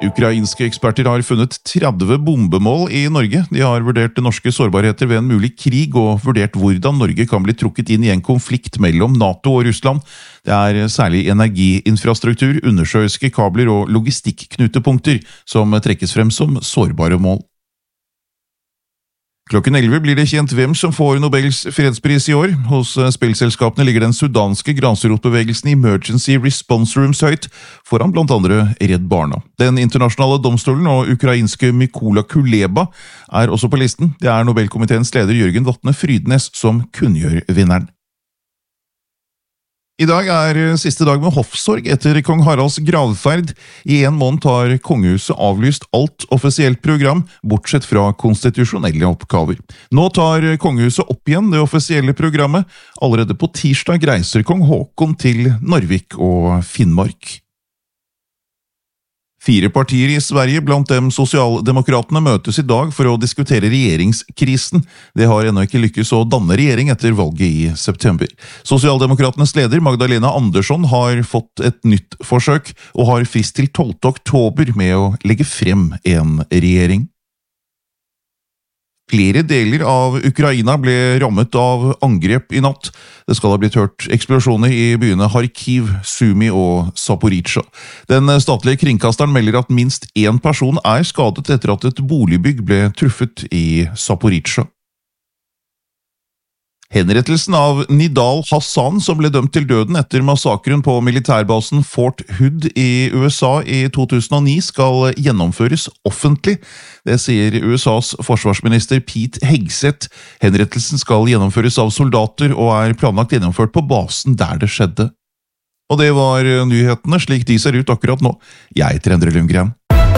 Ukrainske eksperter har funnet 30 bombemål i Norge. De har vurdert norske sårbarheter ved en mulig krig og vurdert hvordan Norge kan bli trukket inn i en konflikt mellom NATO og Russland. Det er særlig energiinfrastruktur, undersjøiske kabler og logistikknutepunkter som trekkes frem som sårbare mål. Klokken 11 blir det kjent hvem som får Nobels fredspris i år. Hos spillselskapene ligger den sudanske grasrotbevegelsen Emergency Response Rooms høyt, foran blant andre Redd Barna. Den internasjonale domstolen og ukrainske Mykola Kuleba er også på listen. Det er Nobelkomiteens leder Jørgen Vatne Frydnes som kunngjør vinneren. I dag er siste dag med hoffsorg etter kong Haralds gravferd. I en måned har kongehuset avlyst alt offisielt program, bortsett fra konstitusjonelle oppgaver. Nå tar kongehuset opp igjen det offisielle programmet. Allerede på tirsdag reiser kong Håkon til Narvik og Finnmark. 4 partier i Sverige, blant dem Sosialdemokratene, møtes i dag for å diskutere regjeringskrisen. Det har ennå ikke lykkes å danne regjering etter valget i september. Sosialdemokratenes leder Magdalena Andersson har fått et nytt forsøk, og har frist til 12. oktober med å legge frem en regjering. Flere deler av Ukraina ble rammet av angrep i natt. Det skal ha blitt hørt eksplosjoner i byene Kharkiv, Sumy og Zaporizjzja. Den statlige kringkasteren melder at minst 1 person er skadet etter at et boligbygg ble truffet i Zaporizjzja. Henrettelsen av Nidal Hassan, som ble dømt til døden etter massakren på militærbasen Fort Hood i USA i 2009, skal gjennomføres offentlig. Det sier USAs forsvarsminister Pete Hegseth. Henrettelsen skal gjennomføres av soldater og er planlagt gjennomført på basen der det skjedde. Og det var nyhetene slik de ser ut akkurat nå. Jeg heter Endre Lundgren.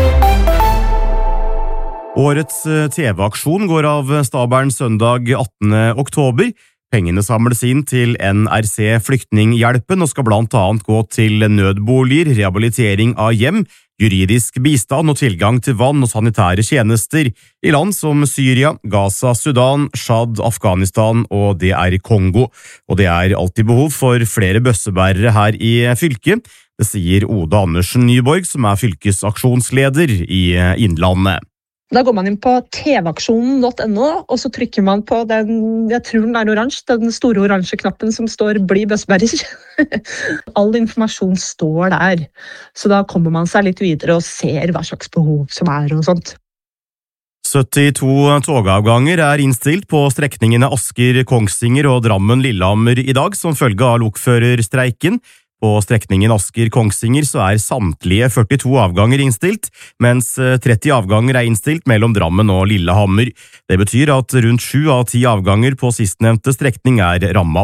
Årets TV-aksjon går av stabelen søndag 18. oktober. Pengene samles inn til NRC Flyktninghjelpen og skal blant annet gå til nødboliger, rehabilitering av hjem, juridisk bistand og tilgang til vann og sanitære tjenester i land som Syria, Gaza, Sudan, Tsjad, Afghanistan og DR Kongo. Og det er alltid behov for flere bøssebærere her i fylket. Det sier Oda Andersen Nyborg, som er fylkesaksjonsleder i Innlandet. Da går man inn på tvaksjonen.no, og så trykker man på den, jeg tror den er oransje, den store oransje knappen som står «Bli bøssebærer». All informasjon står der, så da kommer man seg litt videre og ser hva slags behov som er og sånt. 72 togavganger er innstilt på strekningene Asker, Kongsvinger og Drammen-Lillehammer i dag som følge av lokførerstreiken. På strekningen Asker-Kongsvinger så er samtlige 42 avganger innstilt, mens 30 avganger er innstilt mellom Drammen og Lillehammer. Det betyr at rundt 7 av 10 avganger på sistnevnte strekning er rammet.